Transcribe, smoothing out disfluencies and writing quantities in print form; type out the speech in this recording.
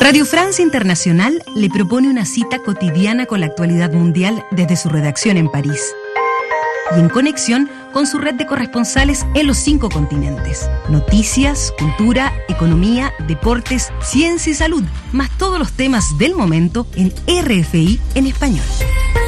Radio Francia Internacional le propone una cita cotidiana con la actualidad mundial desde su redacción en París y en conexión con su red de corresponsales en los 5 continentes. Noticias, cultura, economía, deportes, ciencia y salud, más todos los temas del momento en RFI en español.